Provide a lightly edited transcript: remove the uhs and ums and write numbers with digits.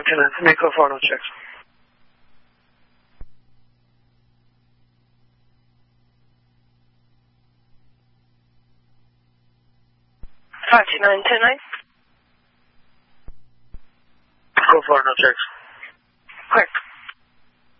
529. Let me go for no checks. 529, 10-9. Go for no checks.